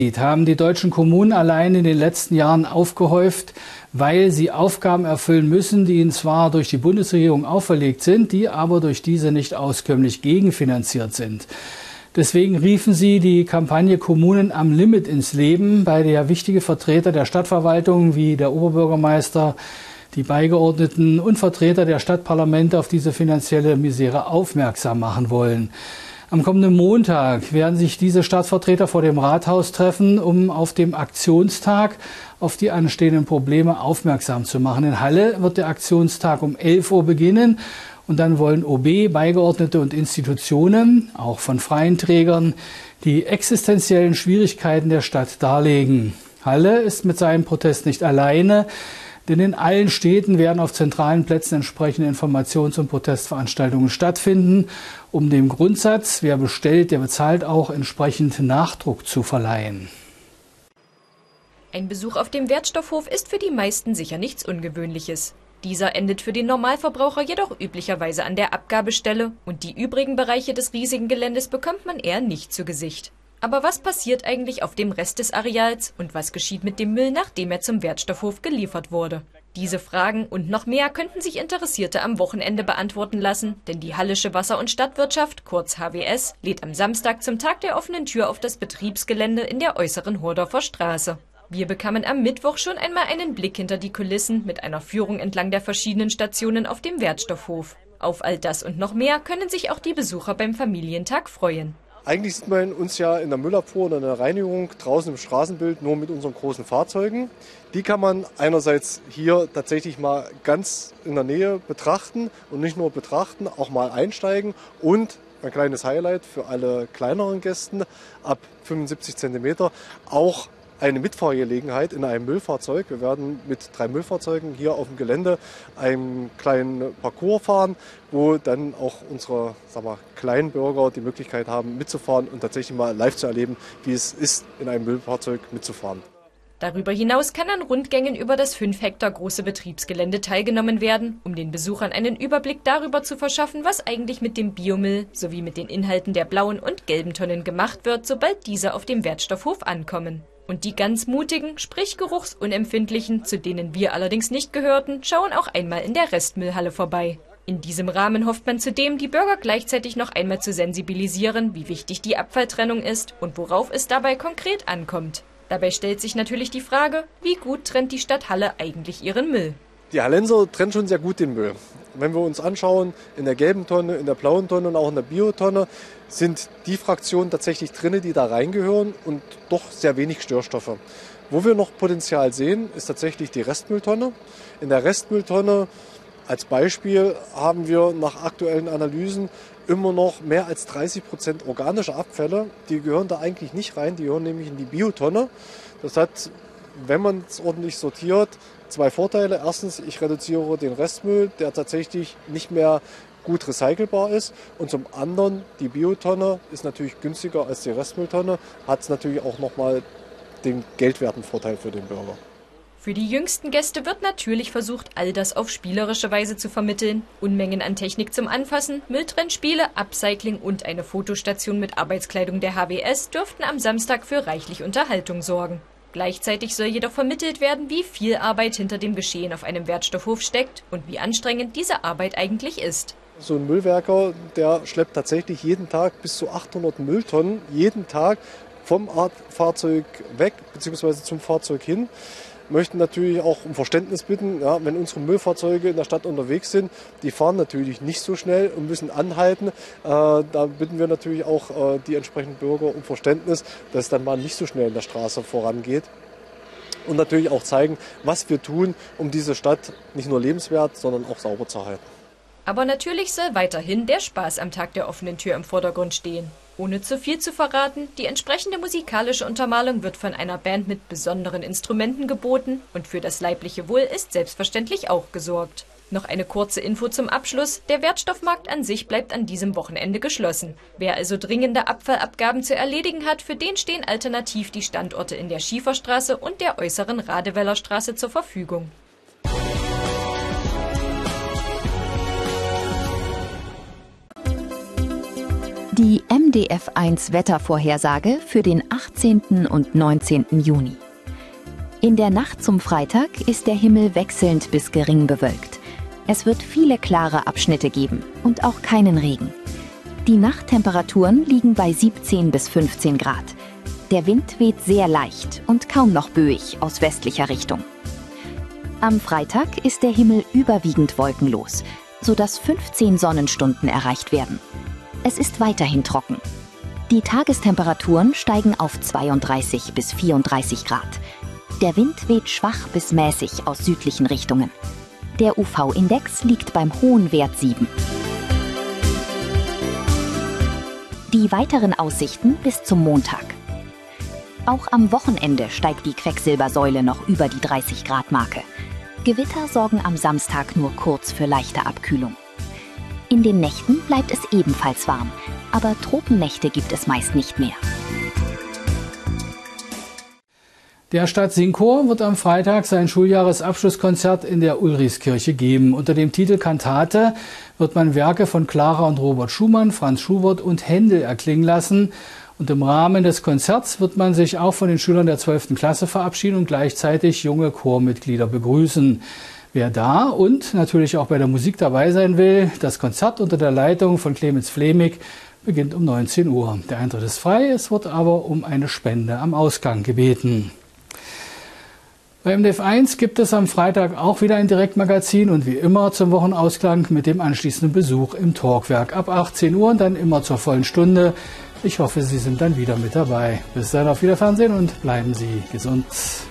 Haben die deutschen Kommunen allein in den letzten Jahren aufgehäuft, weil sie Aufgaben erfüllen müssen, die ihnen zwar durch die Bundesregierung auferlegt sind, die aber durch diese nicht auskömmlich gegenfinanziert sind. Deswegen riefen sie die Kampagne Kommunen am Limit ins Leben, bei der wichtige Vertreter der Stadtverwaltung wie der Oberbürgermeister, die Beigeordneten und Vertreter der Stadtparlamente auf diese finanzielle Misere aufmerksam machen wollen. Am kommenden Montag werden sich diese Stadtvertreter vor dem Rathaus treffen, um auf dem Aktionstag auf die anstehenden Probleme aufmerksam zu machen. In Halle wird der Aktionstag um 11 Uhr beginnen und dann wollen OB, Beigeordnete und Institutionen, auch von freien Trägern, die existenziellen Schwierigkeiten der Stadt darlegen. Halle ist mit seinem Protest nicht alleine. Denn in allen Städten werden auf zentralen Plätzen entsprechende Informations- und Protestveranstaltungen stattfinden, um dem Grundsatz, wer bestellt, der bezahlt auch, entsprechend Nachdruck zu verleihen. Ein Besuch auf dem Wertstoffhof ist für die meisten sicher nichts Ungewöhnliches. Dieser endet für den Normalverbraucher jedoch üblicherweise an der Abgabestelle und die übrigen Bereiche des riesigen Geländes bekommt man eher nicht zu Gesicht. Aber was passiert eigentlich auf dem Rest des Areals und was geschieht mit dem Müll, nachdem er zum Wertstoffhof geliefert wurde? Diese Fragen und noch mehr könnten sich Interessierte am Wochenende beantworten lassen, denn die Hallische Wasser- und Stadtwirtschaft, kurz HWS, lädt am Samstag zum Tag der offenen Tür auf das Betriebsgelände in der äußeren Hordorfer Straße. Wir bekamen am Mittwoch schon einmal einen Blick hinter die Kulissen mit einer Führung entlang der verschiedenen Stationen auf dem Wertstoffhof. Auf all das und noch mehr können sich auch die Besucher beim Familientag freuen. Eigentlich sieht man uns ja in der Müllabfuhr oder in der Reinigung draußen im Straßenbild nur mit unseren großen Fahrzeugen. Die kann man einerseits hier tatsächlich mal ganz in der Nähe betrachten und nicht nur betrachten, auch mal einsteigen und ein kleines Highlight für alle kleineren Gäste ab 75 cm auch eine Mitfahrgelegenheit in einem Müllfahrzeug. Wir werden mit 3 Müllfahrzeugen hier auf dem Gelände einen kleinen Parcours fahren, wo dann auch unsere kleinen Bürger die Möglichkeit haben mitzufahren und tatsächlich mal live zu erleben, wie es ist, in einem Müllfahrzeug mitzufahren. Darüber hinaus kann an Rundgängen über das 5 Hektar große Betriebsgelände teilgenommen werden, um den Besuchern einen Überblick darüber zu verschaffen, was eigentlich mit dem Biomüll sowie mit den Inhalten der blauen und gelben Tonnen gemacht wird, sobald diese auf dem Wertstoffhof ankommen. Und die ganz mutigen, sprich geruchsunempfindlichen, zu denen wir allerdings nicht gehörten, schauen auch einmal in der Restmüllhalle vorbei. In diesem Rahmen hofft man zudem, die Bürger gleichzeitig noch einmal zu sensibilisieren, wie wichtig die Abfalltrennung ist und worauf es dabei konkret ankommt. Dabei stellt sich natürlich die Frage, wie gut trennt die Stadt Halle eigentlich ihren Müll? Die Hallenser trennen schon sehr gut den Müll. Wenn wir uns anschauen, in der gelben Tonne, in der blauen Tonne und auch in der Biotonne sind die Fraktionen tatsächlich drin, die da reingehören und doch sehr wenig Störstoffe. Wo wir noch Potenzial sehen, ist tatsächlich die Restmülltonne. In der Restmülltonne als Beispiel haben wir nach aktuellen Analysen immer noch mehr als 30% organische Abfälle. Die gehören da eigentlich nicht rein, die gehören nämlich in die Biotonne. Das hat, wenn man es ordentlich sortiert, 2 Vorteile. Erstens, ich reduziere den Restmüll, der tatsächlich nicht mehr gut recycelbar ist. Und zum anderen, die Biotonne ist natürlich günstiger als die Restmülltonne, hat es natürlich auch nochmal den geldwerten Vorteil für den Bürger. Für die jüngsten Gäste wird natürlich versucht, all das auf spielerische Weise zu vermitteln. Unmengen an Technik zum Anfassen, Mülltrennspiele, Upcycling und eine Fotostation mit Arbeitskleidung der HWS dürften am Samstag für reichlich Unterhaltung sorgen. Gleichzeitig soll jedoch vermittelt werden, wie viel Arbeit hinter dem Geschehen auf einem Wertstoffhof steckt und wie anstrengend diese Arbeit eigentlich ist. So ein Müllwerker, der schleppt tatsächlich jeden Tag bis zu 800 Mülltonnen, jeden Tag vom Fahrzeug weg bzw. zum Fahrzeug hin. Möchten natürlich auch um Verständnis bitten, ja, wenn unsere Müllfahrzeuge in der Stadt unterwegs sind, die fahren natürlich nicht so schnell und müssen anhalten. Da bitten wir natürlich auch die entsprechenden Bürger um Verständnis, dass es dann mal nicht so schnell in der Straße vorangeht. Und natürlich auch zeigen, was wir tun, um diese Stadt nicht nur lebenswert, sondern auch sauber zu halten. Aber natürlich soll weiterhin der Spaß am Tag der offenen Tür im Vordergrund stehen. Ohne zu viel zu verraten, die entsprechende musikalische Untermalung wird von einer Band mit besonderen Instrumenten geboten und für das leibliche Wohl ist selbstverständlich auch gesorgt. Noch eine kurze Info zum Abschluss. Der Wertstoffmarkt an sich bleibt an diesem Wochenende geschlossen. Wer also dringende Abfallabgaben zu erledigen hat, für den stehen alternativ die Standorte in der Schieferstraße und der äußeren Radeweller Straße zur Verfügung. Die MDF1 Wettervorhersage für den 18. und 19. Juni. In der Nacht zum Freitag ist der Himmel wechselnd bis gering bewölkt. Es wird viele klare Abschnitte geben und auch keinen Regen. Die Nachttemperaturen liegen bei 17 bis 15 Grad. Der Wind weht sehr leicht und kaum noch böig aus westlicher Richtung. Am Freitag ist der Himmel überwiegend wolkenlos, sodass 15 Sonnenstunden erreicht werden. Es ist weiterhin trocken. Die Tagestemperaturen steigen auf 32 bis 34 Grad. Der Wind weht schwach bis mäßig aus südlichen Richtungen. Der UV-Index liegt beim hohen Wert 7. Die weiteren Aussichten bis zum Montag. Auch am Wochenende steigt die Quecksilbersäule noch über die 30-Grad-Marke. Gewitter sorgen am Samstag nur kurz für leichte Abkühlung. In den Nächten bleibt es ebenfalls warm, aber Tropennächte gibt es meist nicht mehr. Der Stadtsingchor wird am Freitag sein Schuljahresabschlusskonzert in der Ulrichskirche geben. Unter dem Titel Kantate wird man Werke von Clara und Robert Schumann, Franz Schubert und Händel erklingen lassen. Und im Rahmen des Konzerts wird man sich auch von den Schülern der 12. Klasse verabschieden und gleichzeitig junge Chormitglieder begrüßen. Wer da und natürlich auch bei der Musik dabei sein will, das Konzert unter der Leitung von Clemens Flemig beginnt um 19 Uhr. Der Eintritt ist frei, es wird aber um eine Spende am Ausgang gebeten. Bei MDF1 gibt es am Freitag auch wieder ein Direktmagazin und wie immer zum Wochenausklang mit dem anschließenden Besuch im Talkwerk ab 18 Uhr und dann immer zur vollen Stunde. Ich hoffe, Sie sind dann wieder mit dabei. Bis dann, auf Wiedersehen und bleiben Sie gesund.